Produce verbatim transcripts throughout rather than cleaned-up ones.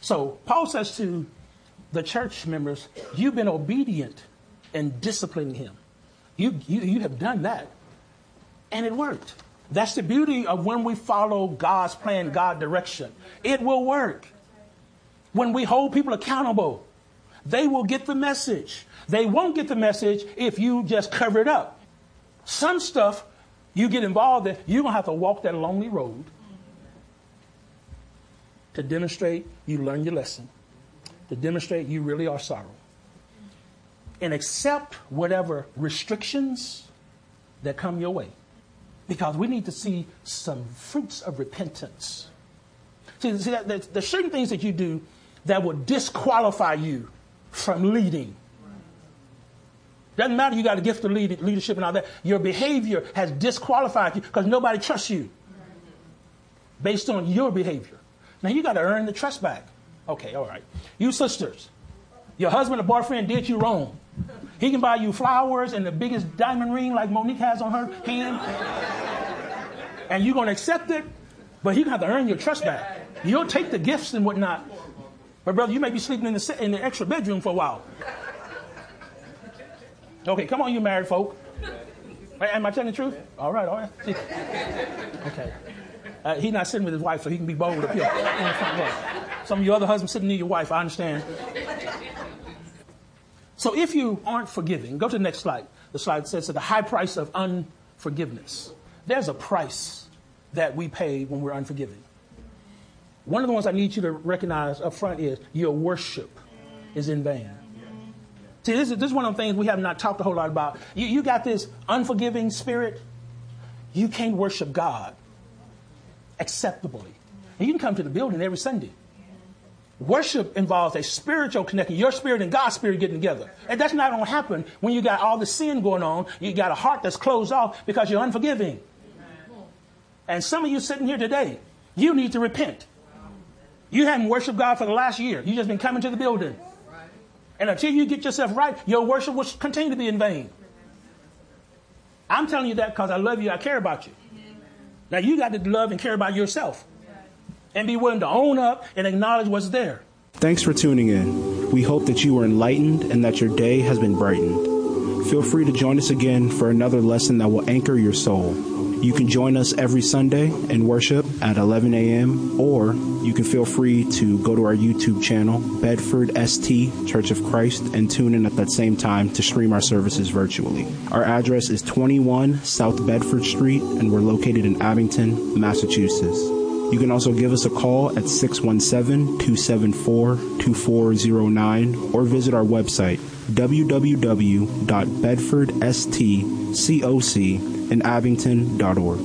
So Paul says to the church members, you've been obedient in disciplining him. You, you, you have done that. And it worked. That's the beauty of when we follow God's plan, God's direction. It will work. When we hold people accountable, they will get the message. They won't get the message if you just cover it up. Some stuff you get involved in, you're going to have to walk that lonely road to demonstrate you learn your lesson, to demonstrate you really are sorry, and accept whatever restrictions that come your way. Because we need to see some fruits of repentance. See, see that, that, there's certain things that you do that will disqualify you from leading. Doesn't matter you got a gift of lead, leadership and all that. Your behavior has disqualified you because nobody trusts you based on your behavior. Now you got to earn the trust back. Okay, all right. You sisters, your husband or boyfriend did you wrong. He can buy you flowers and the biggest diamond ring like Monique has on her hand. And you're going to accept it, but he's going to have to earn your trust back. You'll take the gifts and whatnot. But brother, you may be sleeping in the, in the extra bedroom for a while. Okay, come on, you married folk. Am I telling the truth? All right, all right. Okay. Uh, he's not sitting with his wife, so he can be bold up here. Some of your other husbands sitting near your wife, I understand. So if you aren't forgiving, go to the next slide. The slide says the high price of unforgiveness. There's a price that we pay when we're unforgiving. One of the ones I need you to recognize up front is your worship is in vain. See, this is, this is one of the things we have not talked a whole lot about. You, you got this unforgiving spirit. You can't worship God acceptably. And you can come to the building every Sunday. Worship involves a spiritual connection. Your spirit and God's spirit getting together. And that's not going to happen when you got all the sin going on. You got a heart that's closed off because you're unforgiving. And some of you sitting here today, you need to repent. You haven't worshiped God for the last year. You've just been coming to the building. And until you get yourself right, your worship will continue to be in vain. I'm telling you that because I love you. I care about you. Now you got to love and care about yourself. And be willing to own up and acknowledge what's there. Thanks for tuning in. We hope that you were enlightened and that your day has been brightened. Feel free to join us again for another lesson that will anchor your soul. You can join us every Sunday in worship at eleven a.m. or you can feel free to go to our YouTube channel, Bedford S T Church of Christ, and tune in at that same time to stream our services virtually. Our address is twenty-one South Bedford Street, and we're located in Abington, Massachusetts. You can also give us a call at six one seven, two seven four, two four zero nine or visit our website, w w w dot bedford s t coc in abington dot org.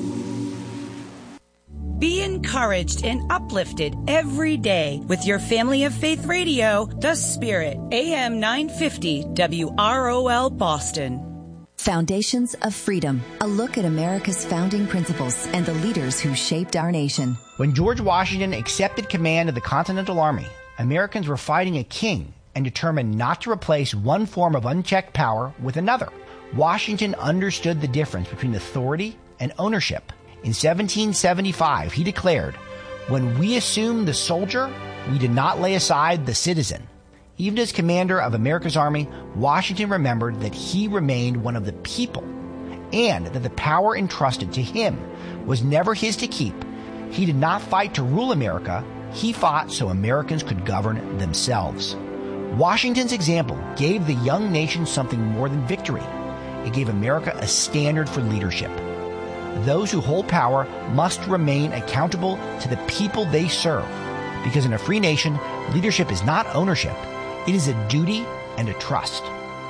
Be encouraged and uplifted every day with your Family of Faith Radio, The Spirit, A M nine fifty W R O L Boston. Foundations of Freedom, a look at America's founding principles and the leaders who shaped our nation. When George Washington accepted command of the Continental Army, Americans were fighting a king and determined not to replace one form of unchecked power with another. Washington understood the difference between authority and ownership. In seventeen seventy-five, he declared, "When we assumed the soldier, we did not lay aside the citizen." Even as commander of America's army, Washington remembered that he remained one of the people and that the power entrusted to him was never his to keep. He did not fight to rule America. He fought so Americans could govern themselves. Washington's example gave the young nation something more than victory. It gave America a standard for leadership. Those who hold power must remain accountable to the people they serve, because in a free nation, leadership is not ownership. It is a duty and a trust.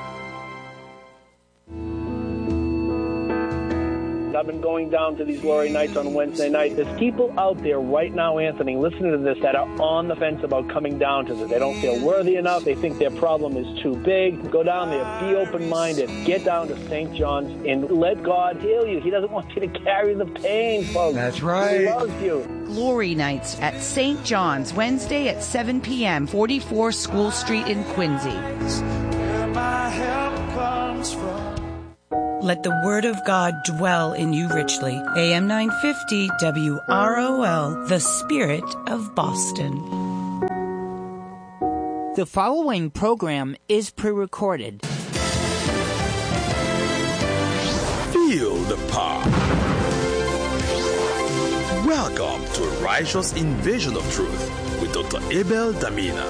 I've been going down to these glory nights on Wednesday night. There's people out there right now, Anthony, listening to this that are on the fence about coming down to this. They don't feel worthy enough. They think their problem is too big. Go down there. Be open-minded. Get down to Saint John's and let God heal you. He doesn't want you to carry the pain, folks. That's right. He loves you. Glory Nights at Saint John's, Wednesday at seven p.m., forty-four School Street in Quincy. Where my help comes from. Let the Word of God dwell in you richly. A M nine fifty W R O L, The Spirit of Boston. The following program is pre-recorded. Feel the power. Welcome to Righteous Invasion of Truth with Doctor Abel Damina.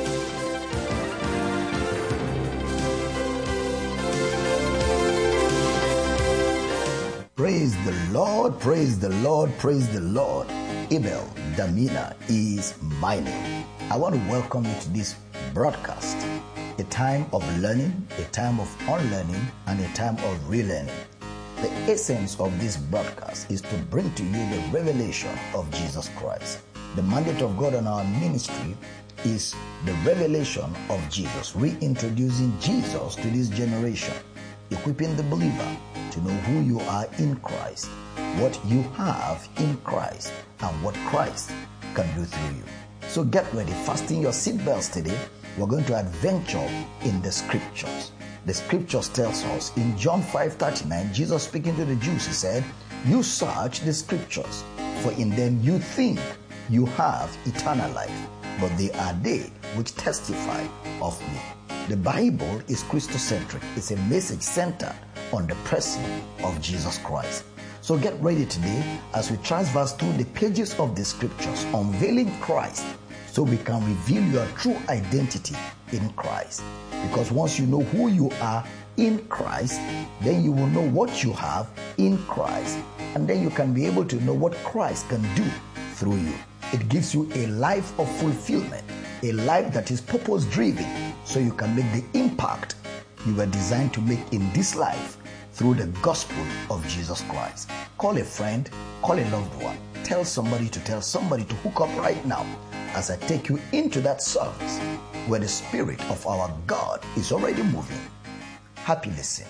Praise the Lord, praise the Lord, praise the Lord. Abel Damina is my name. I want to welcome you to this broadcast, a time of learning, a time of unlearning, and a time of relearning. The essence of this broadcast is to bring to you the revelation of Jesus Christ. The mandate of God on our ministry is the revelation of Jesus, reintroducing Jesus to this generation, equipping the believer to know who you are in Christ, what you have in Christ, and what Christ can do through you. So get ready, fasten your seatbelts today. We're going to adventure in the scriptures. The scriptures tells us in John five thirty-nine, Jesus speaking to the Jews, he said, "You search the scriptures, for in them you think you have eternal life, but they are they which testify of me." The Bible is Christocentric. It's a message centered on the person of Jesus Christ. So get ready today as we transverse through the pages of the scriptures, unveiling Christ, so we can reveal your true identity in Christ. Because once you know who you are in Christ, then you will know what you have in Christ, and then you can be able to know what Christ can do through you. It gives you a life of fulfillment, a life that is purpose-driven, so you can make the impact you were designed to make in this life through the gospel of Jesus Christ. Call a friend, call a loved one, tell somebody to tell somebody to hook up right now as I take you into that service where the Spirit of our God is already moving. Happy listening.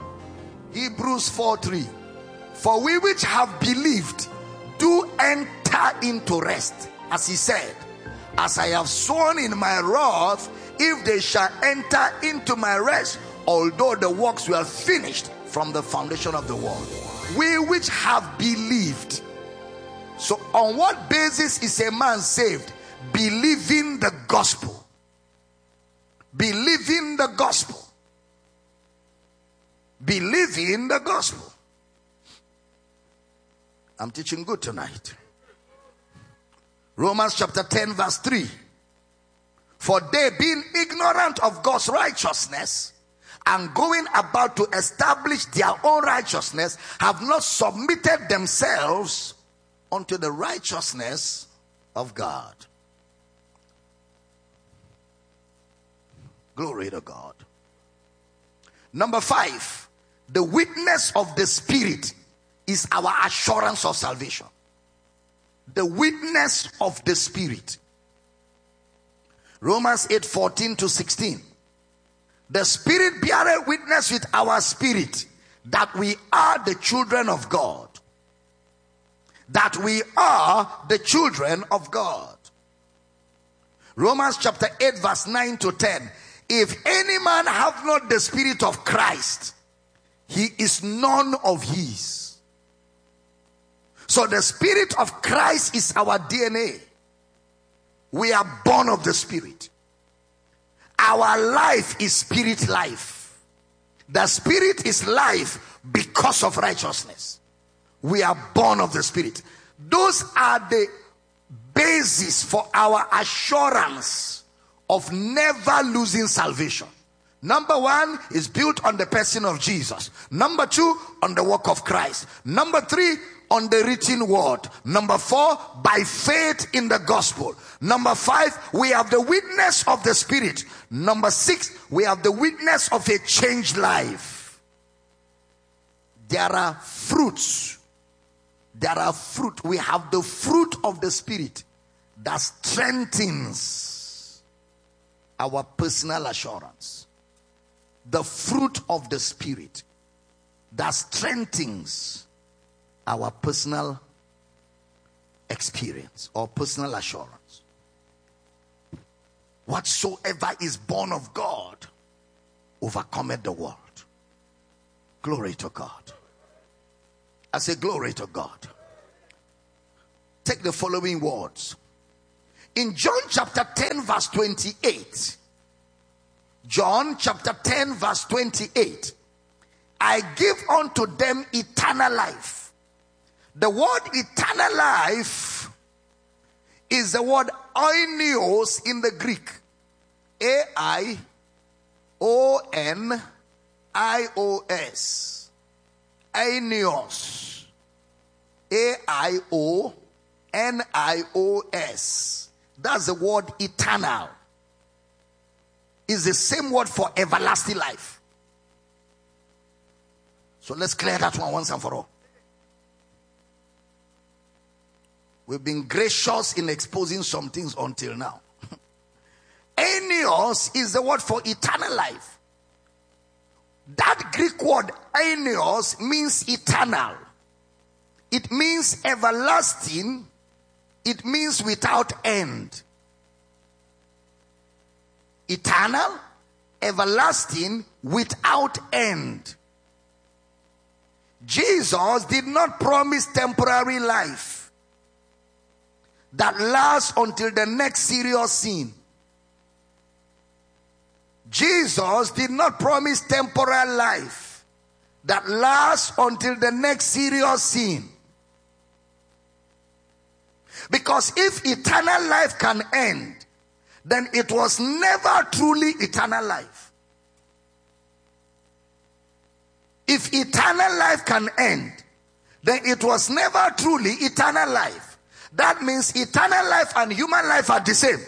Hebrews four three. For we which have believed do enter into rest, as he said, as I have sworn in my wrath, if they shall enter into my rest, although the works were finished from the foundation of the world. We which have believed. So on what basis is a man saved? Believing the gospel. Believing the gospel. Believing the gospel. I'm teaching good tonight. Romans chapter ten verse three. For they, being ignorant of God's righteousness and going about to establish their own righteousness, have not submitted themselves unto the righteousness of God. Glory to God. Number five, the witness of the Spirit is our assurance of salvation. The witness of the Spirit. Romans eight fourteen to sixteen. The Spirit beareth witness with our spirit that we are the children of God. That we are the children of God. Romans chapter eight verse nine to ten. If any man have not the Spirit of Christ, he is none of his. So the Spirit of Christ is our D N A. We are born of the Spirit. Our life is spirit life. The Spirit is life because of righteousness. We are born of the Spirit. Those are the basis for our assurance of never losing salvation. Number one is built on the person of Jesus. Number two, on the work of Christ. Number three, on the written word. Number four, by faith in the gospel. Number five, we have the witness of the Spirit. Number six, we have the witness of a changed life. There are fruits. There are fruit. We have the fruit of the Spirit that strengthens our personal assurance. The fruit of the Spirit that strengthens our personal experience or personal assurance. Whatsoever is born of God overcometh the world. Glory to God. I say glory to God. Take the following words. In John chapter ten verse twenty-eight, John chapter ten verse twenty-eight. I give unto them eternal life. The word eternal life is the word aionios in the Greek. A I O N I O S. Aionios. A I O N I O S. That's the word eternal. It's the same word for everlasting life. So let's clear that one once and for all. We've been gracious in exposing some things until now. Aionios is the word for eternal life. That Greek word aionios means eternal. It means everlasting. It means without end. Eternal, everlasting, without end. Jesus did not promise temporary life that lasts until the next serious sin. Jesus did not promise temporal life that lasts until the next serious sin. Because if eternal life can end, then it was never truly eternal life. If eternal life can end, then it was never truly eternal life. That means eternal life and human life are the same.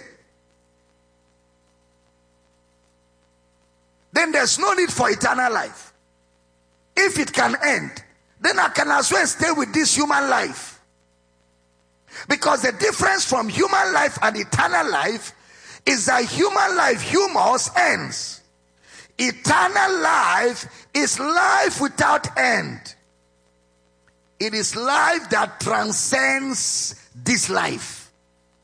Then there's no need for eternal life. If it can end, then I can as well stay with this human life. Because the difference from human life and eternal life is that human life, humus, ends. Eternal life is life without end. It is life that transcends this life.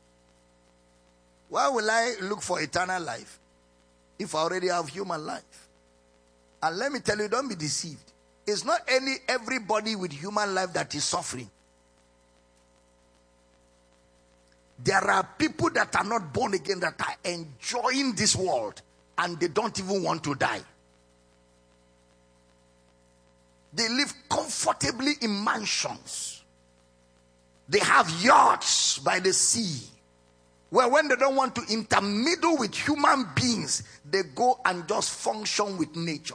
Why will I look for eternal life if I already have human life? And let me tell you, don't be deceived. It's not any everybody with human life that is suffering. There are people that are not born again that are enjoying this world and they don't even want to die. They live comfortably in mansions. They have yachts by the sea, where when they don't want to intermeddle with human beings, they go and just function with nature.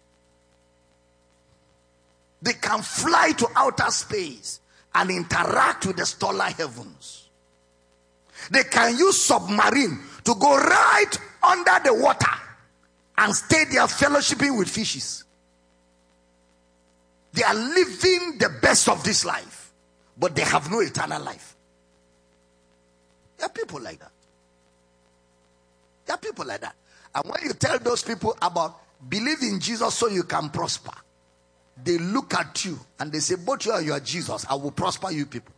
They can fly to outer space and interact with the stellar heavens. They can use submarine to go right under the water and stay there fellowshipping with fishes. They are living the best of this life, but they have no eternal life. There are people like that. There are people like that. And when you tell those people about believe in Jesus so you can prosper, they look at you and they say, but you are, you are Jesus, I will prosper you people.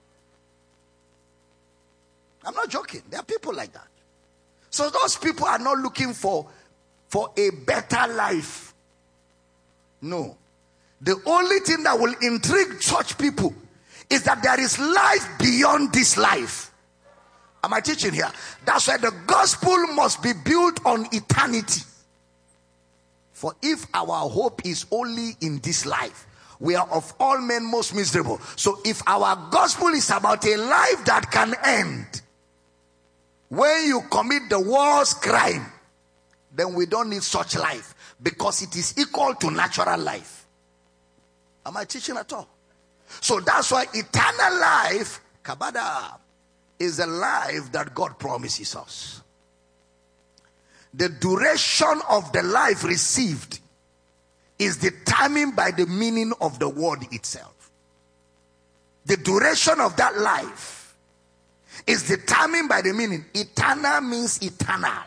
I'm not joking. There are people like that. So those people are not looking for, for a better life. No. The only thing that will intrigue church people is that there is life beyond this life. Am I teaching here? That's why the gospel must be built on eternity. For if our hope is only in this life, we are of all men most miserable. So if our gospel is about a life that can end, when you commit the worst crime, then we don't need such life, because it is equal to natural life. Am I teaching at all? So that's why eternal life, kabada, is a life that God promises us. The duration of the life received is determined by the meaning of the word itself. The duration of that life is determined by the meaning. Eternal means eternal.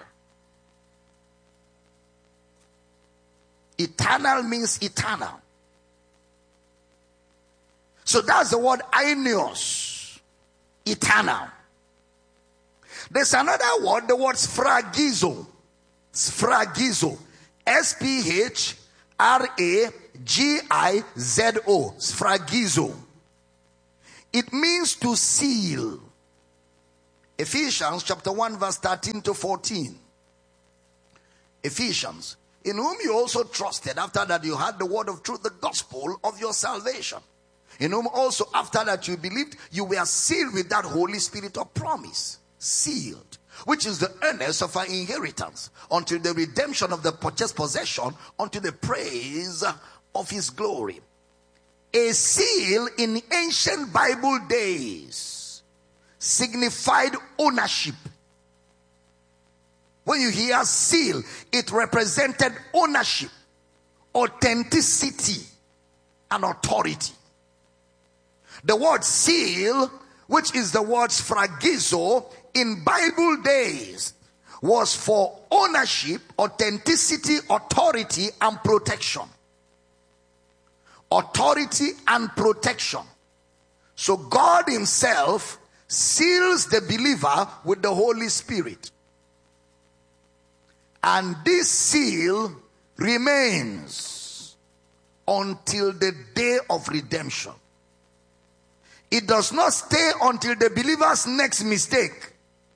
Eternal means eternal. So that's the word aionios. Eternal. There's another word, the word sphragizo. Sphragizo. S P H R A G I Z O. Sphragizo. It means to seal. Ephesians chapter one verse thirteen to fourteen. Ephesians, in whom you also trusted after that you had the word of truth, the gospel of your salvation. In whom also after that you believed, you were sealed with that Holy Spirit of promise. Sealed, which is the earnest of our inheritance, until the redemption of the purchased possession, unto the praise of his glory. A seal in ancient Bible days signified ownership. When you hear seal, it represented ownership, authenticity, and authority. The word seal, which is the word phragizo, in Bible days was for ownership, authenticity, authority, and protection. Authority and protection. So God himself seals the believer with the Holy Spirit. And this seal remains until the day of redemption. It does not stay until the believer's next mistake.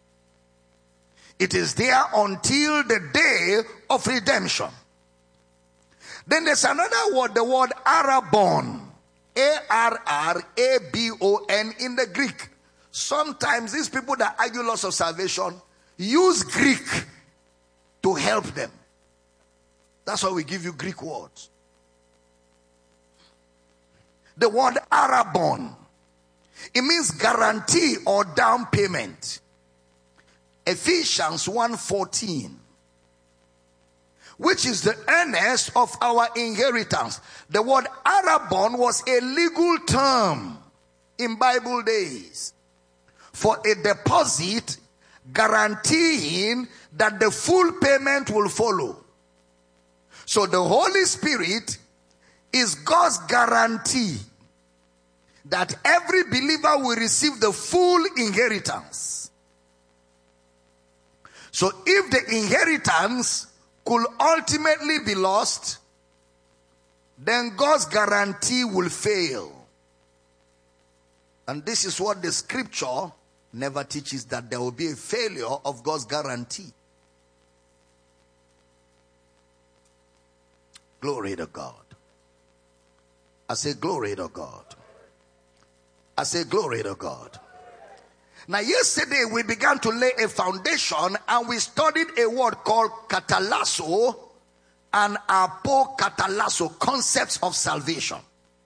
It is there until the day of redemption. Then there's another word, the word arabon. A R R A B O N in the Greek. Sometimes these people that argue loss of salvation use Greek to help them. That's why we give you Greek words. The word arabon, it means guarantee or down payment. Ephesians one fourteen, which is the earnest of our inheritance. The word arabon was a legal term in Bible days for a deposit guaranteeing that the full payment will follow. So the Holy Spirit is God's guarantee that every believer will receive the full inheritance. So if the inheritance could ultimately be lost, then God's guarantee will fail. And this is what the scripture never teaches, that there will be a failure of God's guarantee. Glory to God. I say glory to God. I say glory to God. Now yesterday we began to lay a foundation and we studied a word called katalasso and apokatalasso, concepts of salvation.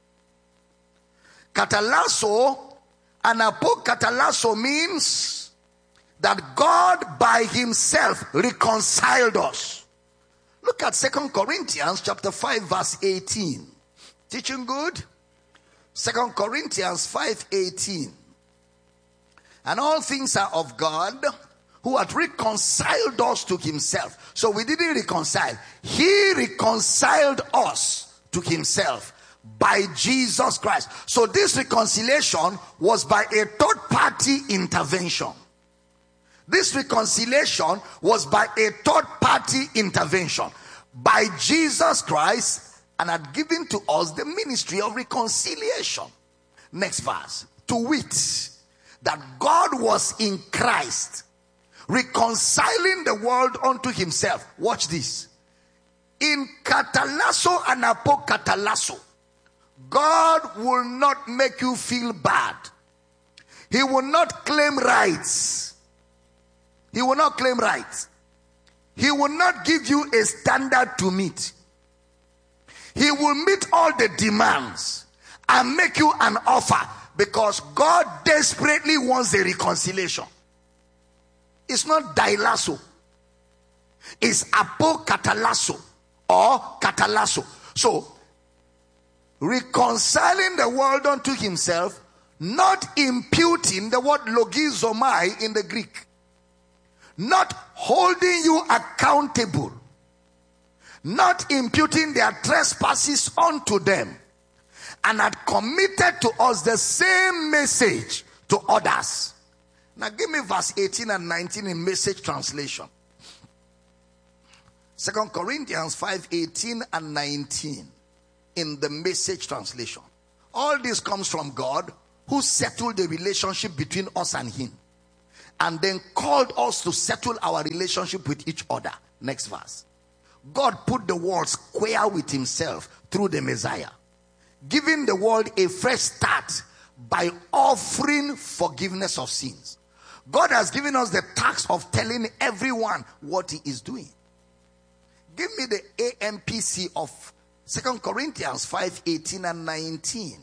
Katalasso and apokatalasso means that God by himself reconciled us. Look at Second Corinthians chapter five verse eighteen. Teaching good? Second Corinthians five eighteen. And all things are of God, who hath reconciled us to himself. So we didn't reconcile. He reconciled us to himself by Jesus Christ. So this reconciliation was by a third party intervention. This reconciliation was by a third party intervention by Jesus Christ, and had given to us the ministry of reconciliation. Next verse. To wit, that God was in Christ, reconciling the world unto himself. Watch this. In katalasso and apokatalasso, God will not make you feel bad. He will not claim rights. He will not claim rights. He will not give you a standard to meet. He will meet all the demands and make you an offer, because God desperately wants a reconciliation. It's not dilasso. It's apokatalasso or katalasso. So, reconciling the world unto himself, not imputing the word logizomai in the Greek. Not holding you accountable. Not imputing their trespasses unto them. And had committed to us the same message to others. Now give me verse eighteen and nineteen in Message translation. Second Corinthians five eighteen and nineteen in the Message translation. All this comes from God, who settled the relationship between us and him, and then called us to settle our relationship with each other. Next verse. God put the world square with himself through the Messiah, giving the world a fresh start by offering forgiveness of sins. God has given us the task of telling everyone what he is doing. Give me the A M P C of Second Corinthians five, eighteen and nineteen.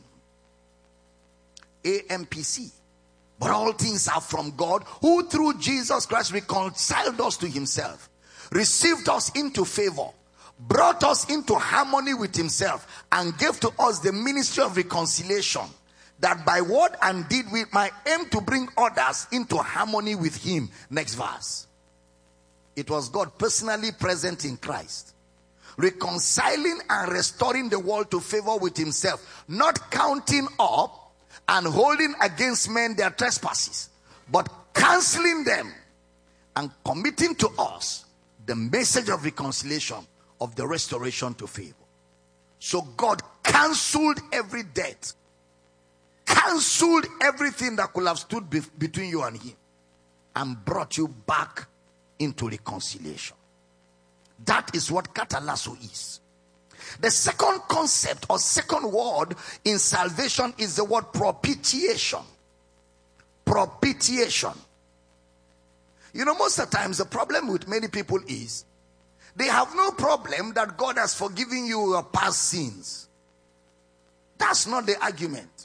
A M P C. But all things are from God, who through Jesus Christ reconciled us to himself, received us into favor, brought us into harmony with himself, and gave to us the ministry of reconciliation, that by word and deed we might aim to bring others into harmony with him. Next verse. It was God personally present in Christ, reconciling and restoring the world to favor with himself, not counting up and holding against men their trespasses, but canceling them and committing to us the message of reconciliation, of the restoration to favor. So God cancelled every debt, cancelled everything that could have stood be- between you and him, and brought you back into reconciliation. That is what katalasso is. The second concept or second word in salvation is the word propitiation. Propitiation. You know, most of the times the problem with many people is they have no problem that God has forgiven you your past sins. That's not the argument.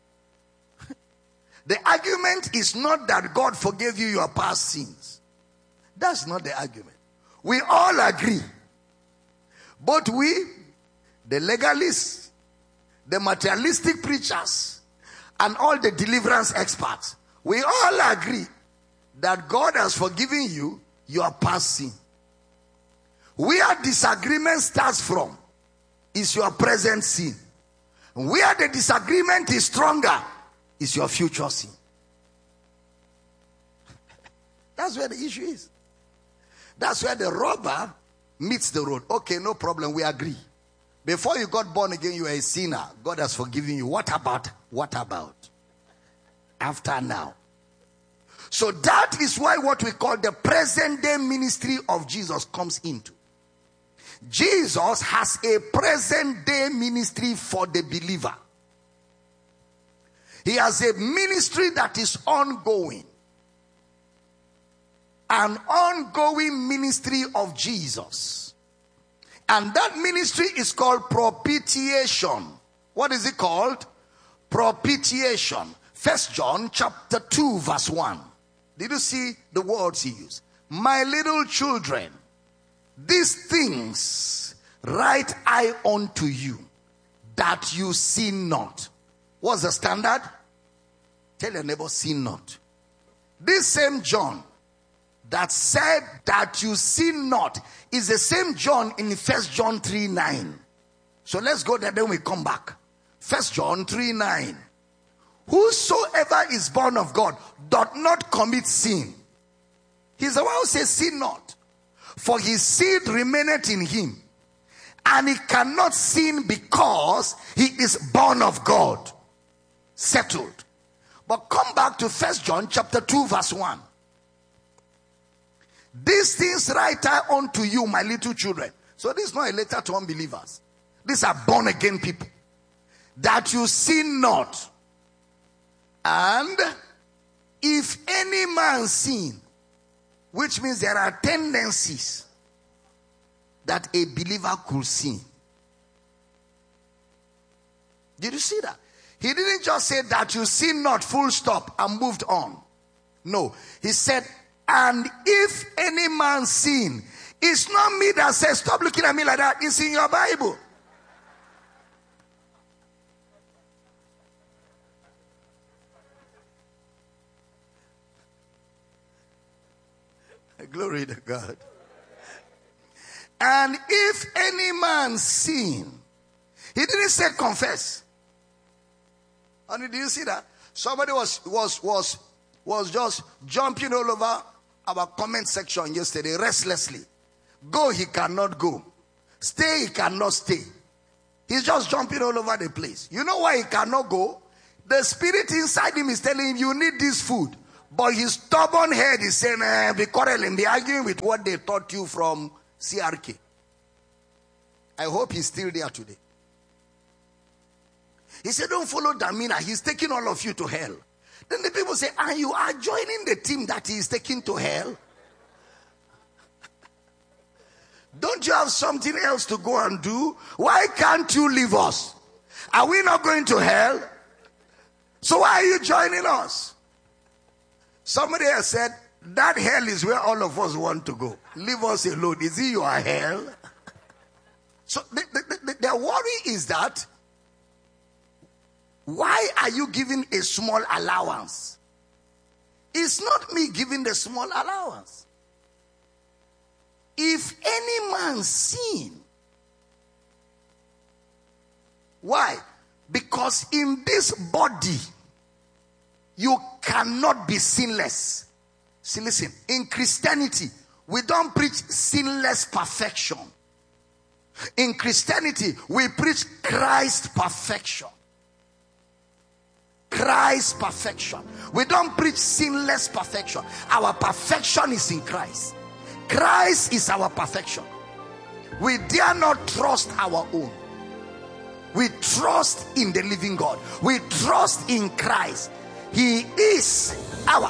The argument is not that God forgave you your past sins. That's not the argument. We all agree. Both we, the legalists, the materialistic preachers, and all the deliverance experts, we all agree that God has forgiven you your past sin. Where disagreement starts from is your present sin. Where the disagreement is stronger is your future sin. That's where the issue is. That's where the rubber meets the road. Okay, no problem, we agree. Before you got born again, you were a sinner. God has forgiven you. What about? What about? After now. So that is why what we call the present day ministry of Jesus comes into. Jesus has a present day ministry for the believer. He has a ministry that is ongoing. An ongoing ministry of Jesus. And that ministry is called propitiation. What is it called? Propitiation. First John chapter two verse one. Did you see the words he used? My little children, these things write I unto you, that you sin not. What's the standard? Tell your neighbor, sin not. This same John that said that you sin not is the same John in First John three nine. So let's go there, then we come back. First John three nine. Whosoever is born of God doth not commit sin. He's the one who says sin not. For his seed remaineth in him, and he cannot sin because he is born of God. Settled. But come back to First John chapter two verse one. These things write I unto you, my little children. So this is not a letter to unbelievers. These are born again people. That you sin not. And if any man sin, which means there are tendencies that a believer could sin. Did you see that? He didn't just say that you sin not, full stop, and moved on. No. He said, and if any man sin, it's not me that says, stop looking at me like that. It's in your Bible. Glory to God. And if any man sin, he didn't say confess. Honey, do you see that? Somebody was was was was just jumping all over our comment section yesterday restlessly. Go, he cannot go. Stay, he cannot stay. He's just jumping all over the place. You know why he cannot go? The spirit inside him is telling him, you need this food. But his stubborn head is saying, eh, be quarreling, be arguing with what they taught you from C R K. I hope he's still there today. He said, don't follow Damina. He's taking all of you to hell. Then the people say, and you are joining the team that he is taking to hell? Don't you have something else to go and do? Why can't you leave us? Are we not going to hell? So why are you joining us? Somebody has said, that hell is where all of us want to go. Leave us alone. Is it your hell? So the, the, the, their worry is that, why are you giving a small allowance? It's not me giving the small allowance. If any man sin, why? Because in this body, you cannot be sinless. See, listen, in Christianity, we don't preach sinless perfection. In Christianity, we preach Christ perfection. Christ perfection. We don't preach sinless perfection. Our perfection is in Christ. Christ is our perfection. We dare not trust our own. We trust in the living God. We trust in Christ. He is our.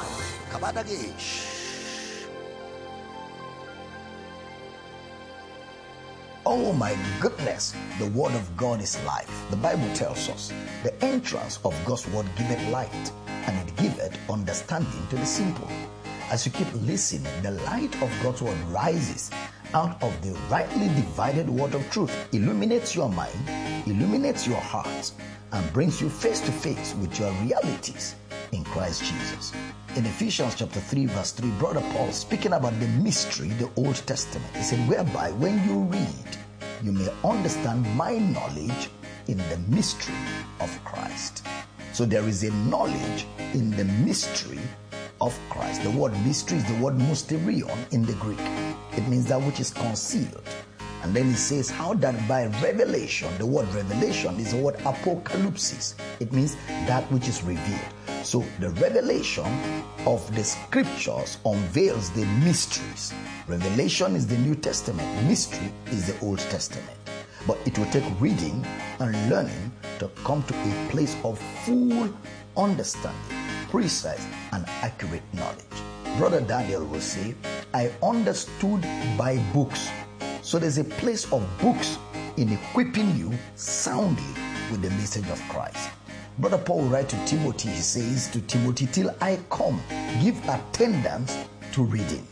Oh my goodness, the word of God is life. The Bible tells us the entrance of God's word giveth light, and it giveth understanding to the simple. As you keep listening, the light of God's word rises out of the rightly divided word of truth, illuminates your mind, illuminates your heart, and brings you face to face with your realities in Christ Jesus. In Ephesians chapter three verse three, Brother Paul, speaking about the mystery, the Old Testament, he said, whereby when you read, you may understand my knowledge in the mystery of Christ. So there is a knowledge in the mystery of Christ. The word mystery is the word mysterion in the Greek. It means that which is concealed. And then he says how that by revelation, the word revelation is the word apocalypsis. It means that which is revealed. So the revelation of the scriptures unveils the mysteries. Revelation is the New Testament. Mystery is the Old Testament. But it will take reading and learning to come to a place of full understanding, precise and accurate knowledge. Brother Daniel will say, I understood by books. So there's a place of books in equipping you soundly with the message of Christ. Brother Paul will write to Timothy, he says to Timothy, till I come, give attendance to reading.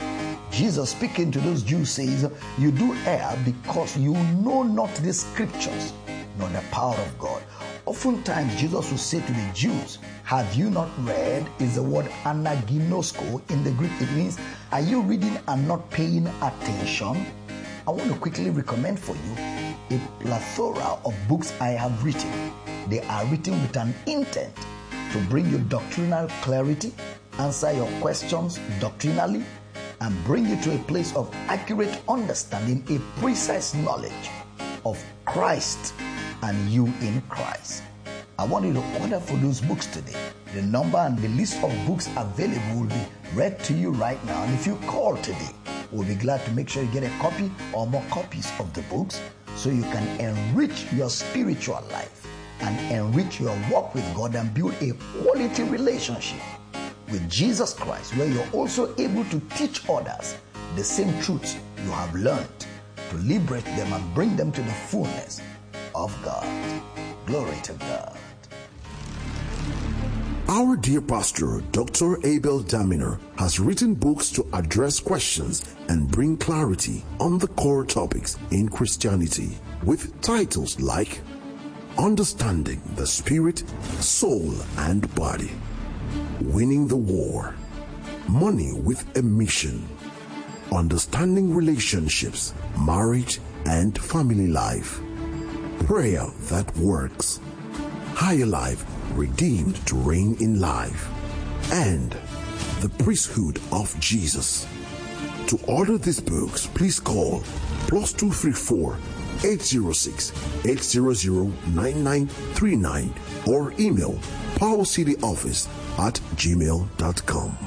Jesus speaking to those Jews says, you do err because you know not the scriptures, nor the power of God. Oftentimes Jesus will say to the Jews, have you not read, is the word anaginosko in the Greek. It means, are you reading and not paying attention? I want to quickly recommend for you a plethora of books I have written. They are written with an intent to bring you doctrinal clarity, answer your questions doctrinally, and bring you to a place of accurate understanding, a precise knowledge of Christ and you in Christ. I want you to order for those books today. The number and the list of books available will be read to you right now. And if you call today, we'll be glad to make sure you get a copy or more copies of the books so you can enrich your spiritual life and enrich your walk with God and build a quality relationship with Jesus Christ, where you're also able to teach others the same truths you have learned, to liberate them and bring them to the fullness of God. Glory to God. Our dear pastor, Doctor Abel Damina, has written books to address questions and bring clarity on the core topics in Christianity, with titles like Understanding the Spirit, Soul, and Body, Winning the War, Money with a Mission, Understanding Relationships, Marriage and Family Life, Prayer That Works, Higher Life, Redeemed to Reign in Life, and The Priesthood of Jesus. To order these books, please call plus two three four, eight zero six, eight zero zero, nine nine three nine or email powercityoffice at gmail dot com.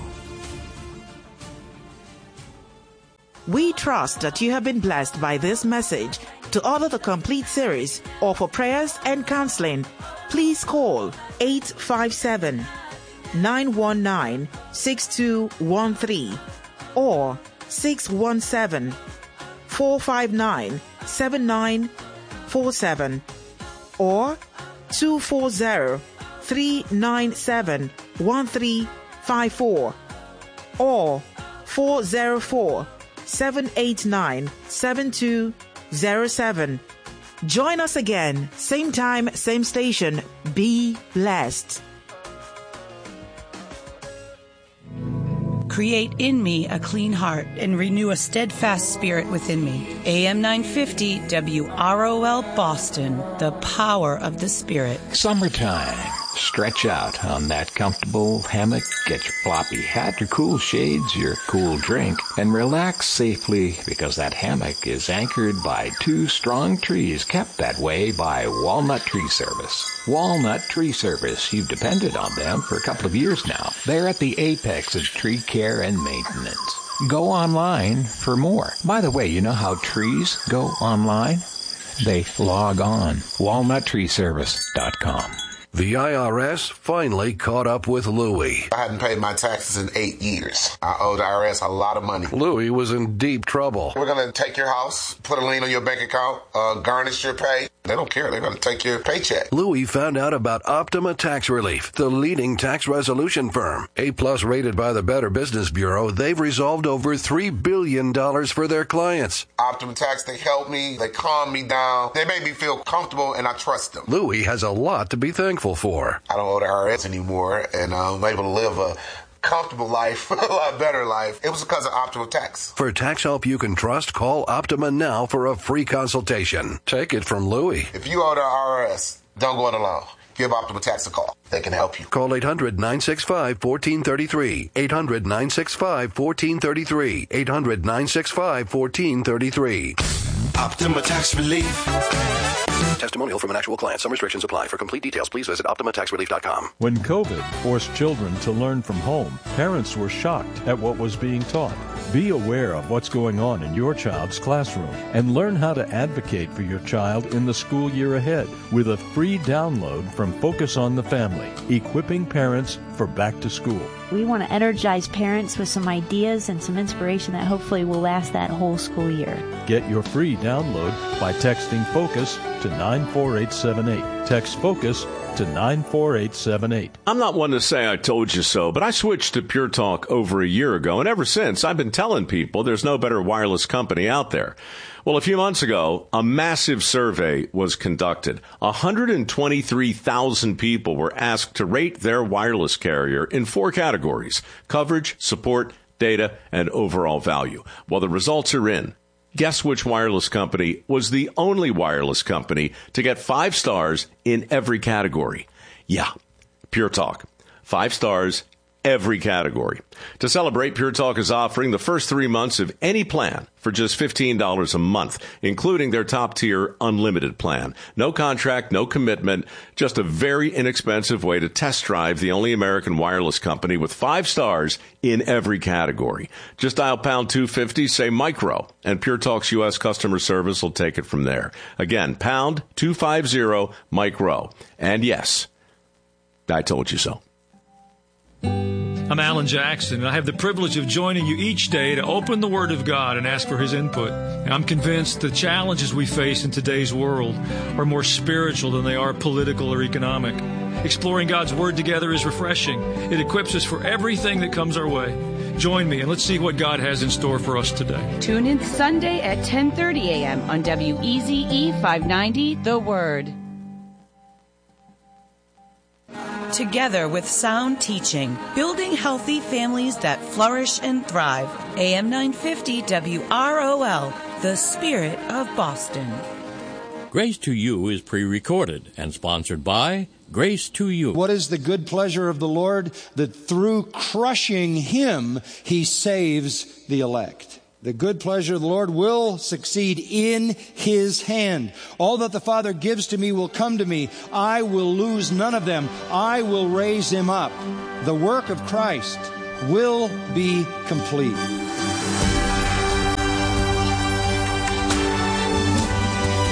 We trust that you have been blessed by this message. To order the complete series or for prayers and counseling, please call eight five seven, nine one nine, six two one three or six one seven, four five nine, seven nine four seven or two four zero, three nine seven, one three five four or four zero four, seven eight nine, seven two zero seven. Join us again, same time, same station. Be blessed. Create in me a clean heart and renew a steadfast spirit within me. A M nine fifty W R O L Boston, the power of the Spirit. Summertime. Stretch out on that comfortable hammock, get your floppy hat, your cool shades, your cool drink, and relax safely because that hammock is anchored by two strong trees kept that way by Walnut Tree Service. Walnut Tree Service, you've depended on them for a couple of years now. They're at the apex of tree care and maintenance. Go online for more. By the way, you know how trees go online? They log on. walnut tree service dot com. The I R S finally caught up with Louie. I hadn't paid my taxes in eight years. I owed the I R S a lot of money. Louie was in deep trouble. We're going to take your house, put a lien on your bank account, uh, garnish your pay. They don't care. They're going to take your paycheck. Louie found out about Optima Tax Relief, the leading tax resolution firm. A-plus rated by the Better Business Bureau, they've resolved over three billion dollars for their clients. Optima Tax, they help me. They calm me down. They make me feel comfortable, and I trust them. Louie has a lot to be thankful for. I don't owe the I R S anymore, and I'm able to live a comfortable life, a lot better life. It was because of Optima Tax. For tax help you can trust, call Optima now for a free consultation. Take it from Louie. If you owe the I R S, don't go it alone. Give Optima Tax a call. They can help you. Call eight hundred, nine six five, one four three three. eight hundred, nine six five, one four three three. eight hundred, nine six five, one four three three. Optima Tax Relief. Testimonial from an actual client. Some restrictions apply. For complete details, please visit optima tax relief dot com. When COVID forced children to learn from home, parents were shocked at what was being taught. Be aware of what's going on in your child's classroom and learn how to advocate for your child in the school year ahead with a free download from Focus on the Family, equipping parents for back to school. We want to energize parents with some ideas and some inspiration that hopefully will last that whole school year. Get your free download by texting FOCUS to nine four eight seven eight. Text FOCUS to nine four eight seven eight. I'm not one to say I told you so, but I switched to Pure Talk over a year ago, and ever since I've been telling people there's no better wireless company out there. Well, a few months ago, a massive survey was conducted. one hundred twenty-three thousand people were asked to rate their wireless carrier in four categories: coverage, support, data, and overall value. Well, the results are in. Guess which wireless company was the only wireless company to get five stars in every category? Yeah, Pure Talk. Five stars, every category. To celebrate, Pure Talk is offering the first three months of any plan for just fifteen dollars a month, including their top-tier unlimited plan. No contract, no commitment, just a very inexpensive way to test drive the only American wireless company with five stars in every category. Just dial pound two fifty, say micro, and Pure Talk's U S customer service will take it from there. Again, pound two fifty, micro. And yes, I told you so. I'm Alan Jackson, and I have the privilege of joining you each day to open the Word of God and ask for His input. And I'm convinced the challenges we face in today's world are more spiritual than they are political or economic. Exploring God's Word together is refreshing. It equips us for everything that comes our way. Join me, and let's see what God has in store for us today. Tune in Sunday at ten thirty a.m. on W E Z E five ninety, The Word. Together with sound teaching, building healthy families that flourish and thrive. A M nine fifty W R O L, the Spirit of Boston. Grace to You is pre-recorded and sponsored by Grace to You. What is the good pleasure of the Lord? That through crushing Him, He saves the elect. The good pleasure of the Lord will succeed in His hand. All that the Father gives to me will come to me. I will lose none of them. I will raise them up. The work of Christ will be complete.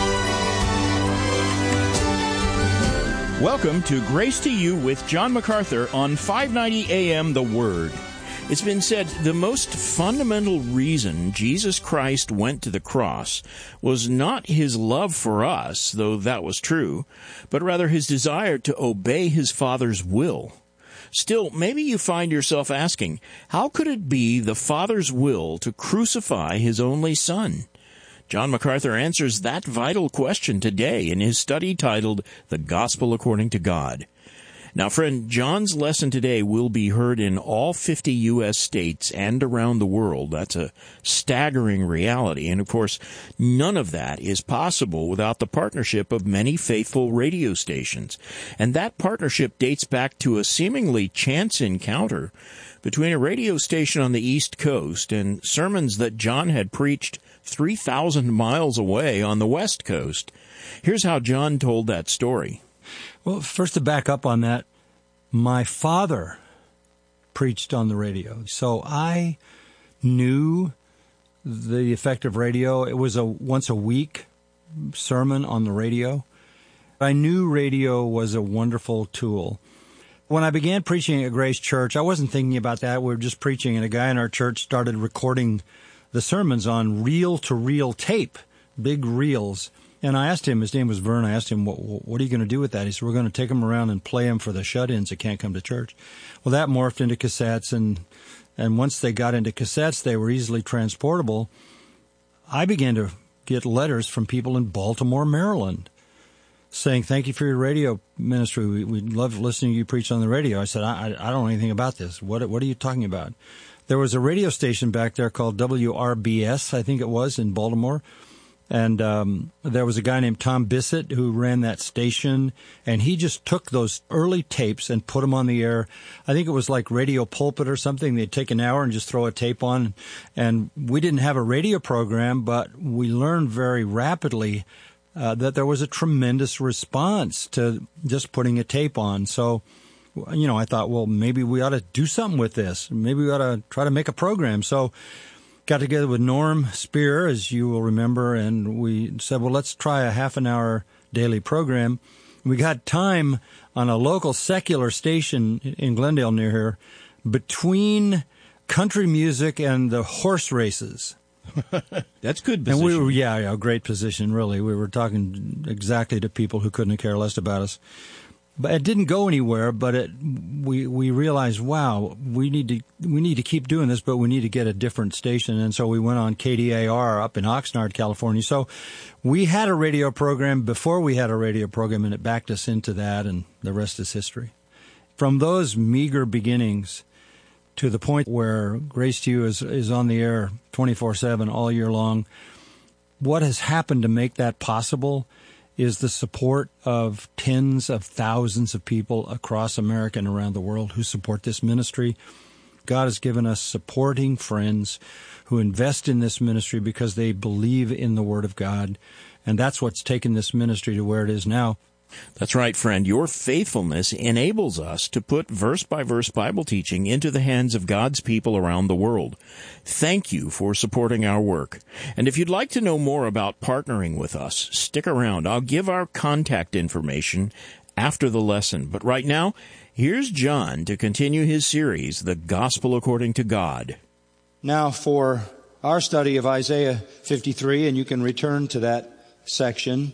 Welcome to Grace to You with John MacArthur on five ninety A M The Word. It's been said the most fundamental reason Jesus Christ went to the cross was not his love for us, though that was true, but rather his desire to obey his Father's will. Still, maybe you find yourself asking, how could it be the Father's will to crucify his only Son? John MacArthur answers that vital question today in his study titled The Gospel According to God. Now, friend, John's lesson today will be heard in all fifty U S states and around the world. That's a staggering reality. And, of course, none of that is possible without the partnership of many faithful radio stations. And that partnership dates back to a seemingly chance encounter between a radio station on the East Coast and sermons that John had preached three thousand miles away on the West Coast. Here's how John told that story. Well, first to back up on that, my father preached on the radio. So I knew the effect of radio. It was a once a week sermon on the radio. I knew radio was a wonderful tool. When I began preaching at Grace Church, I wasn't thinking about that. We were just preaching, and a guy in our church started recording the sermons on reel-to-reel tape, big reels. And I asked him, his name was Vern, I asked him, what, what are you going to do with that? He said, we're going to take them around and play them for the shut-ins that can't come to church. Well, that morphed into cassettes, and and once they got into cassettes, they were easily transportable. I began to get letters from people in Baltimore, Maryland, saying, thank you for your radio ministry. We, we love listening to you preach on the radio. I said, I, I don't know anything about this. What, what are you talking about? There was a radio station back there called W R B S, I think it was, in Baltimore. And um, there was a guy named Tom Bissett who ran that station, and he just took those early tapes and put them on the air. I think it was like Radio Pulpit or something. They'd take an hour and just throw a tape on. And we didn't have a radio program, but we learned very rapidly uh, that there was a tremendous response to just putting a tape on. So, you know, I thought, well, maybe we ought to do something with this. Maybe we ought to try to make a program. So got together with Norm Spear, as you will remember, and we said, well, let's try a half an hour daily program. We got time on a local secular station in Glendale near here between country music and the horse races. That's good position. And we were, yeah, yeah, great position, really. We were talking exactly to people who couldn't care less about us. But it didn't go anywhere, but it, we we realized, wow, we need to we need to keep doing this, but we need to get a different station. And so we went on K D A R up in Oxnard, California. So we had a radio program before we had a radio program, and it backed us into that, and the rest is history. From those meager beginnings to the point where Grace to You is, is on the air twenty-four seven all year long, what has happened to make that possible is the support of tens of thousands of people across America and around the world who support this ministry. God has given us supporting friends who invest in this ministry because they believe in the Word of God, and that's what's taken this ministry to where it is now. That's right, friend. Your faithfulness enables us to put verse-by-verse Bible teaching into the hands of God's people around the world. Thank you for supporting our work. And if you'd like to know more about partnering with us, stick around. I'll give our contact information after the lesson. But right now, here's John to continue his series, The Gospel According to God. Now for our study of Isaiah fifty-three, and you can return to that section,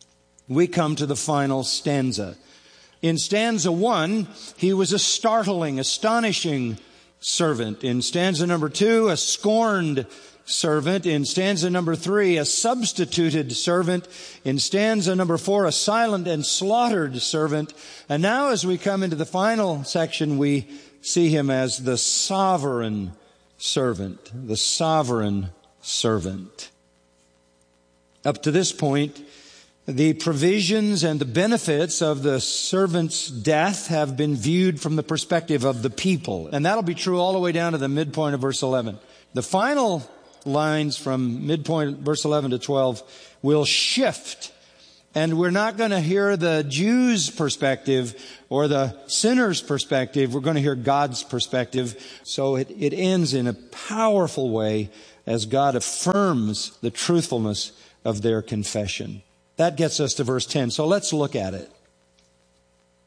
we come to the final stanza. In stanza one, he was a startling, astonishing servant. In stanza number two, a scorned servant. In stanza number three, a substituted servant. In stanza number four, a silent and slaughtered servant. And now as we come into the final section, we see him as the sovereign servant. The sovereign servant. Up to this point, the provisions and the benefits of the servant's death have been viewed from the perspective of the people. And that'll be true all the way down to the midpoint of verse eleven. The final lines from midpoint verse eleven to twelve will shift. And we're not going to hear the Jews' perspective or the sinner's perspective. We're going to hear God's perspective. So it, it ends in a powerful way as God affirms the truthfulness of their confession. That gets us to verse ten. So let's look at it.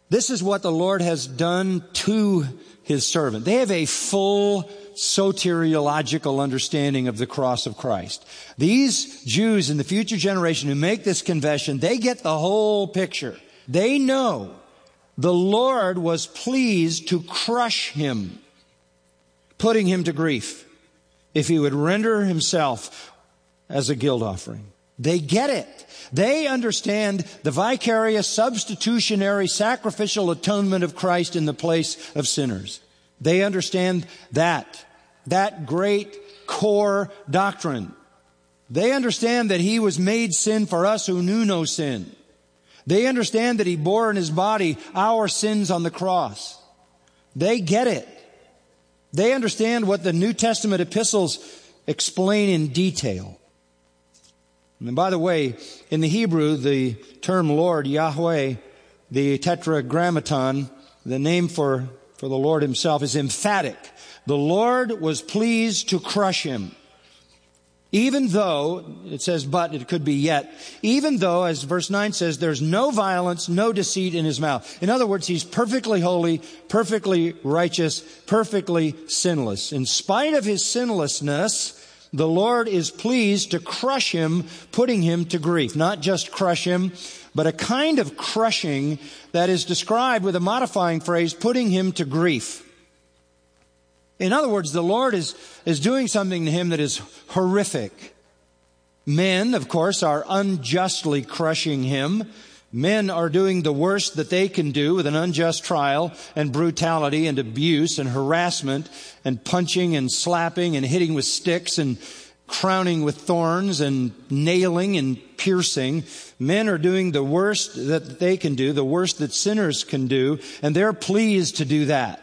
This is what the Lord has done to his servant. They have a full soteriological understanding of the cross of Christ. These Jews in the future generation who make this confession, they get the whole picture. They know the Lord was pleased to crush him, putting him to grief, if he would render himself as a guilt offering. They get it. They understand the vicarious, substitutionary, sacrificial atonement of Christ in the place of sinners. They understand that, that great core doctrine. They understand that he was made sin for us who knew no sin. They understand that he bore in his body our sins on the cross. They get it. They understand what the New Testament epistles explain in detail. And by the way, in the Hebrew, the term Lord, Yahweh, the tetragrammaton, the name for, for the Lord himself, is emphatic. The Lord was pleased to crush him. Even though, it says but, it could be yet, even though, as verse nine says, there's no violence, no deceit in his mouth. In other words, he's perfectly holy, perfectly righteous, perfectly sinless. In spite of his sinlessness, the Lord is pleased to crush him, putting him to grief. Not just crush him, but a kind of crushing that is described with a modifying phrase, putting him to grief. In other words, the Lord is, is doing something to him that is horrific. Men, of course, are unjustly crushing him. Men are doing the worst that they can do with an unjust trial and brutality and abuse and harassment and punching and slapping and hitting with sticks and crowning with thorns and nailing and piercing. Men are doing the worst that they can do, the worst that sinners can do, and they're pleased to do that.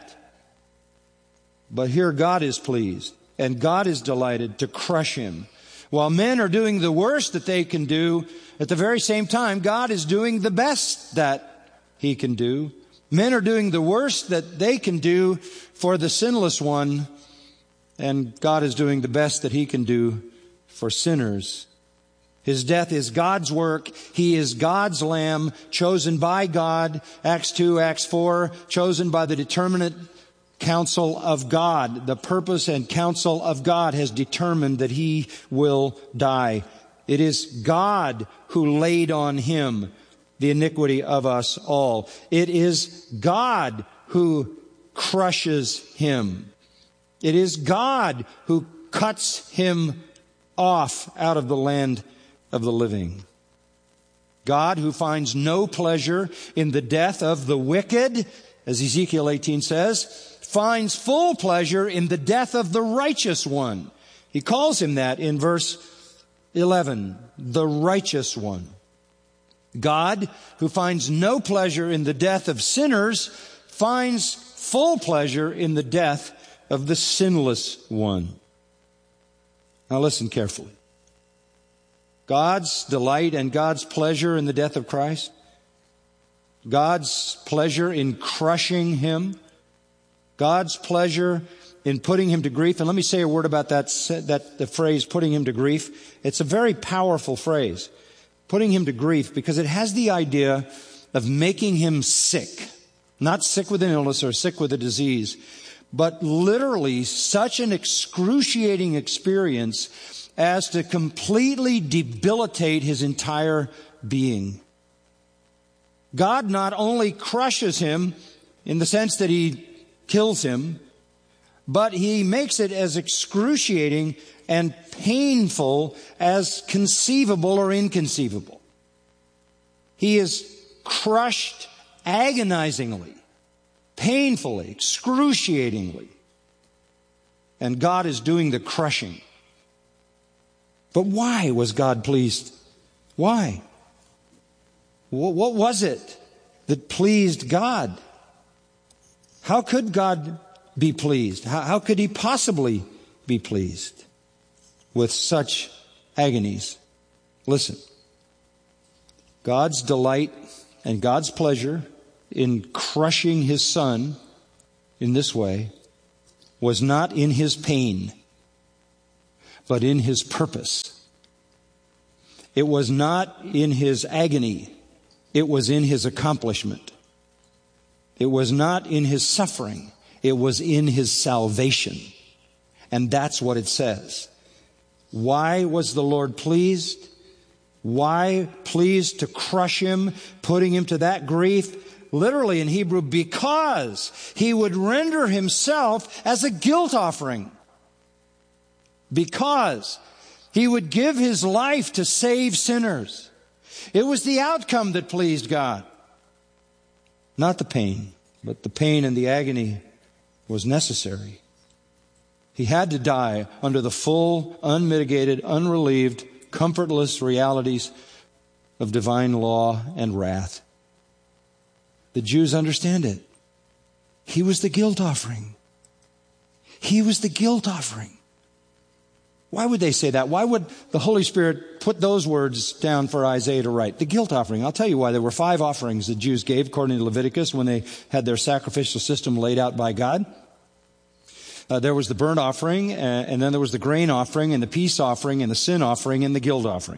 But here God is pleased, and God is delighted to crush him. While men are doing the worst that they can do, at the very same time, God is doing the best that he can do. Men are doing the worst that they can do for the sinless one, and God is doing the best that he can do for sinners. His death is God's work. He is God's lamb, chosen by God. Acts two, Acts four, chosen by the determinate counsel of God. The purpose and counsel of God has determined that he will die. It is God who laid on him the iniquity of us all. It is God who crushes him. It is God who cuts him off out of the land of the living. God who finds no pleasure in the death of the wicked, as Ezekiel eighteen says, finds full pleasure in the death of the righteous one. He calls him that in verse eleven, the righteous one. God, who finds no pleasure in the death of sinners, finds full pleasure in the death of the sinless one. Now listen carefully. God's delight and God's pleasure in the death of Christ, God's pleasure in crushing him, God's pleasure in putting him to grief. And let me say a word about that, that the phrase, putting him to grief. It's a very powerful phrase, putting him to grief, because it has the idea of making him sick. Not sick with an illness or sick with a disease, but literally such an excruciating experience as to completely debilitate his entire being. God not only crushes him in the sense that he kills him, but he makes it as excruciating and painful as conceivable or inconceivable. He is crushed agonizingly, painfully, excruciatingly. And God is doing the crushing. But why was God pleased? Why? What was it that pleased God? How could God be pleased? How, how could he possibly be pleased with such agonies? Listen. God's delight and God's pleasure in crushing his son in this way was not in his pain, but in his purpose. It was not in his agony. It was in his accomplishment. It was not in his suffering. It was in his salvation. And that's what it says. Why was the Lord pleased? Why pleased to crush him, putting him to that grief? Literally in Hebrew, because he would render himself as a guilt offering. Because he would give his life to save sinners. It was the outcome that pleased God. Not the pain, but the pain and the agony was necessary. He had to die under the full, unmitigated, unrelieved, comfortless realities of divine law and wrath. The Jews understand it. He was the guilt offering. He was the guilt offering. Why would they say that? Why would the Holy Spirit put those words down for Isaiah to write? The guilt offering. I'll tell you why. There were five offerings the Jews gave according to Leviticus when they had their sacrificial system laid out by God. Uh, there was the burnt offering, uh, and then there was the grain offering, and the peace offering, and the sin offering, and the guilt offering.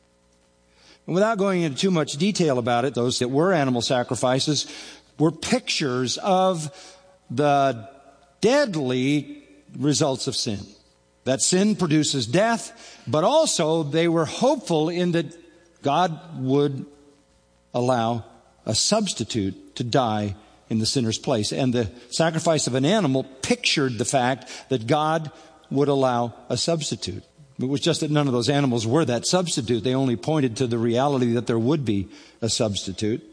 And without going into too much detail about it, those that were animal sacrifices were pictures of the deadly results of sin. That sin produces death, but also they were hopeful in that God would allow a substitute to die in the sinner's place. And the sacrifice of an animal pictured the fact that God would allow a substitute. It was just that none of those animals were that substitute. They only pointed to the reality that there would be a substitute.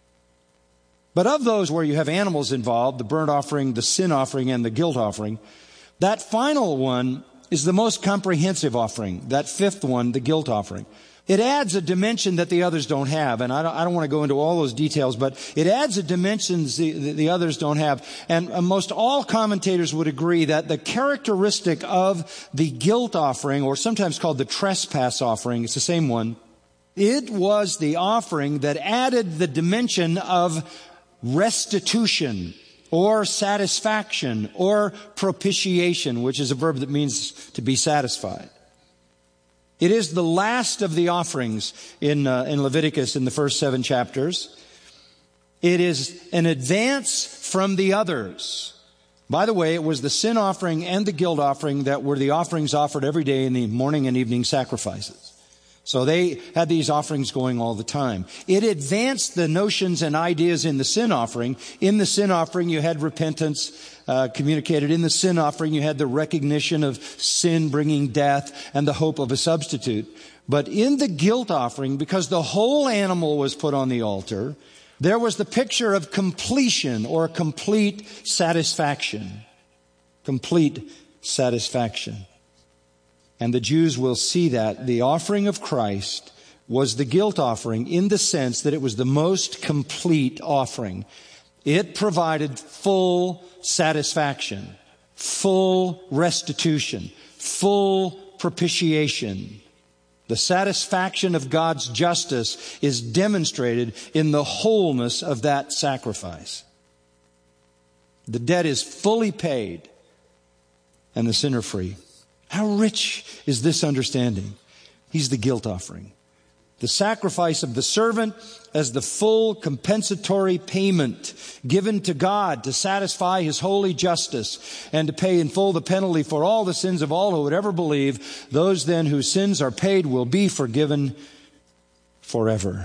But of those where you have animals involved, the burnt offering, the sin offering, and the guilt offering, that final one is the most comprehensive offering. That fifth one, the guilt offering. It adds a dimension that the others don't have. And I don't, I don't want to go into all those details, but it adds a dimension the, the, the others don't have. And uh, most all commentators would agree that the characteristic of the guilt offering, or sometimes called the trespass offering, it's the same one, it was the offering that added the dimension of restitution, or satisfaction, or propitiation, which is a verb that means to be satisfied. It is the last of the offerings in, uh, in Leviticus in the first seven chapters. It is an advance from the others. By the way, it was the sin offering and the guilt offering that were the offerings offered every day in the morning and evening sacrifices. So they had these offerings going all the time. It advanced the notions and ideas in the sin offering. In the sin offering, you had repentance uh, communicated. In the sin offering, you had the recognition of sin bringing death and the hope of a substitute. But in the guilt offering, because the whole animal was put on the altar, there was the picture of completion or complete satisfaction. Complete satisfaction. And the Jews will see that the offering of Christ was the guilt offering in the sense that it was the most complete offering. It provided full satisfaction, full restitution, full propitiation. The satisfaction of God's justice is demonstrated in the wholeness of that sacrifice. The debt is fully paid and the sinner free. How rich is this understanding? He's the guilt offering. The sacrifice of the servant as the full compensatory payment given to God to satisfy His holy justice and to pay in full the penalty for all the sins of all who would ever believe. Those then whose sins are paid will be forgiven forever.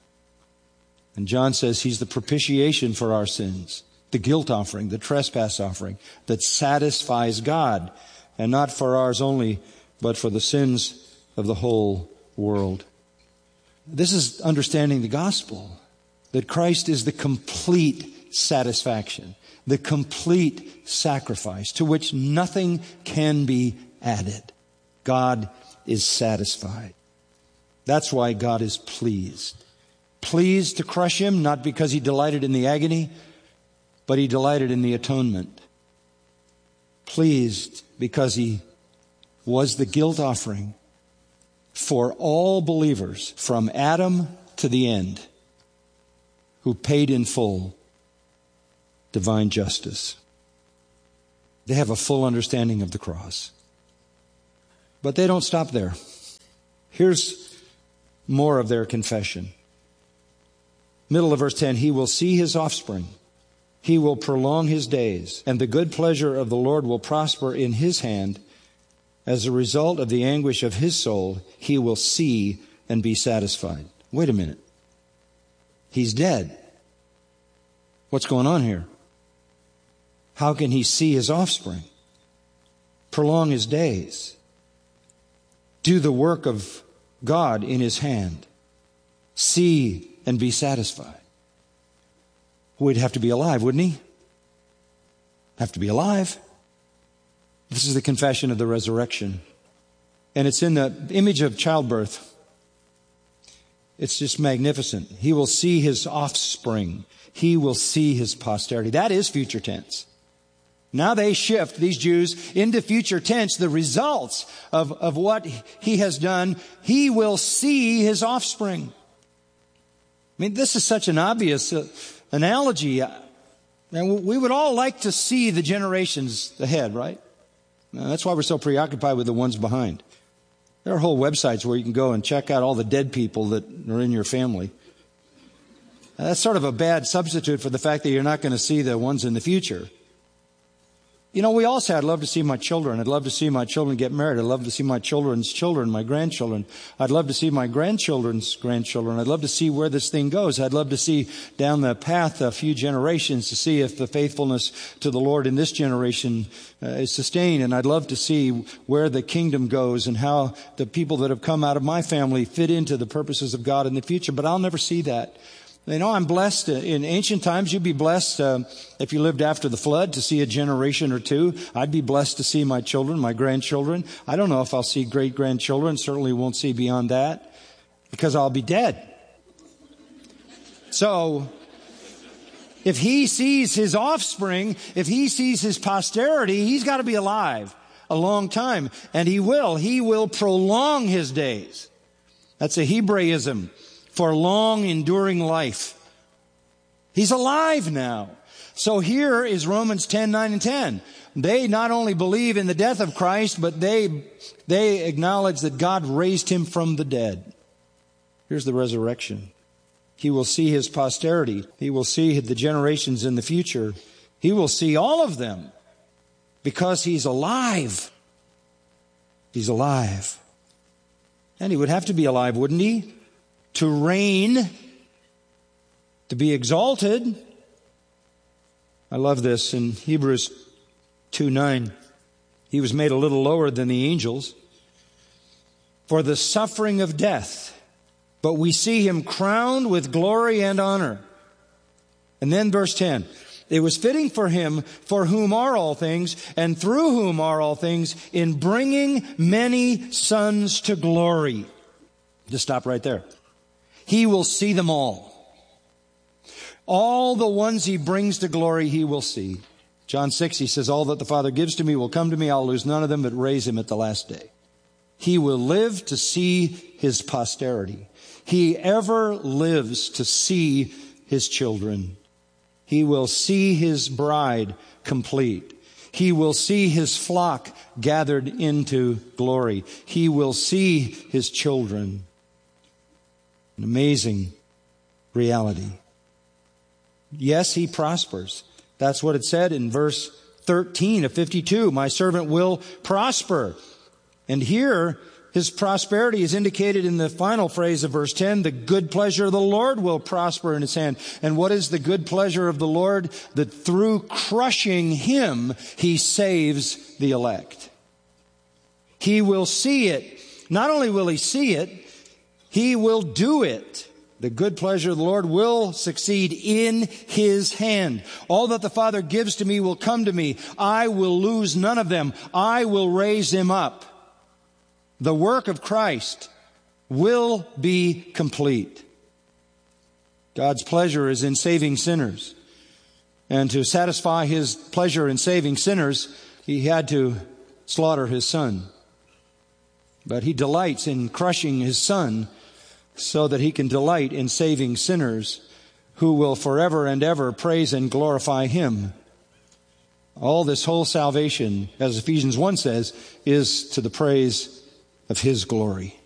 And John says He's the propitiation for our sins, the guilt offering, the trespass offering that satisfies God. And not for ours only, but for the sins of the whole world. This is understanding the gospel, that Christ is the complete satisfaction, the complete sacrifice to which nothing can be added. God is satisfied. That's why God is pleased. Pleased to crush Him, not because He delighted in the agony, but He delighted in the atonement. Pleased because He was the guilt offering for all believers from Adam to the end, who paid in full divine justice. They have a full understanding of the cross. But they don't stop there. Here's more of their confession. Middle of verse ten, He will see His offspring He will prolong his days, and the good pleasure of the Lord will prosper in his hand. As a result of the anguish of his soul, he will see and be satisfied. Wait a minute. He's dead. What's going on here? How can he see his offspring? Prolong his days. Do the work of God in his hand. See and be satisfied. Well, he'd have to be alive, wouldn't he? Have to be alive. This is the confession of the resurrection. And it's in the image of childbirth. It's just magnificent. He will see his offspring. He will see his posterity. That is future tense. Now they shift, these Jews, into future tense, the results of, of what he has done. He will see his offspring. I mean, this is such an obvious uh, analogy. And we would all like to see the generations ahead, right? Now, that's why we're so preoccupied with the ones behind. There are whole websites where you can go and check out all the dead people that are in your family. Now, that's sort of a bad substitute for the fact that you're not going to see the ones in the future. You know, we all say, I'd love to see my children. I'd love to see my children get married. I'd love to see my children's children, my grandchildren. I'd love to see my grandchildren's grandchildren. I'd love to see where this thing goes. I'd love to see down the path a few generations to see if the faithfulness to the Lord in this generation uh, is sustained. And I'd love to see where the kingdom goes and how the people that have come out of my family fit into the purposes of God in the future. But I'll never see that. You know, I'm blessed. In ancient times, you'd be blessed uh, if you lived after the flood to see a generation or two. I'd be blessed to see my children, my grandchildren. I don't know if I'll see great-grandchildren. Certainly won't see beyond that because I'll be dead. So, if he sees his offspring, if he sees his posterity, he's got to be alive a long time. And he will. He will prolong his days. That's a Hebraism for long enduring life. He's alive now. So here is Romans ten, nine, and ten. They not only believe in the death of Christ, but they, they acknowledge that God raised him from the dead. Here's the resurrection. He will see his posterity. He will see the generations in the future. He will see all of them because he's alive. He's alive. And he would have to be alive, wouldn't he? To reign, to be exalted. I love this in Hebrews two nine. He was made a little lower than the angels for the suffering of death, but we see him crowned with glory and honor. And then verse ten. It was fitting for him, for whom are all things, and through whom are all things, in bringing many sons to glory. Just stop right there. He will see them all. All the ones he brings to glory, he will see. John six, he says, all that the Father gives to me will come to me. I'll lose none of them, but raise him at the last day. He will live to see his posterity. He ever lives to see his children. He will see his bride complete. He will see his flock gathered into glory. He will see his children. An amazing reality. Yes, he prospers. That's what it said in verse thirteen of fifty-two. My servant will prosper. And here, his prosperity is indicated in the final phrase of verse ten. The good pleasure of the Lord will prosper in his hand. And what is the good pleasure of the Lord? That through crushing him, he saves the elect. He will see it. Not only will he see it, he will do it. The good pleasure of the Lord will succeed in his hand. All that the Father gives to me will come to me. I will lose none of them. I will raise him up. The work of Christ will be complete. God's pleasure is in saving sinners. And to satisfy his pleasure in saving sinners, he had to slaughter his son. But he delights in crushing his son so that he can delight in saving sinners who will forever and ever praise and glorify him. All this whole salvation, as Ephesians one says, is to the praise of his glory.